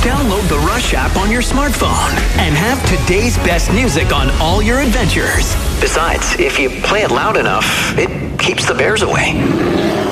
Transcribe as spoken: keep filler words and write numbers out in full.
Download the Rush app on your smartphone and have today's best music on all your adventures. Besides, if you play it loud enough, it keeps the bears away.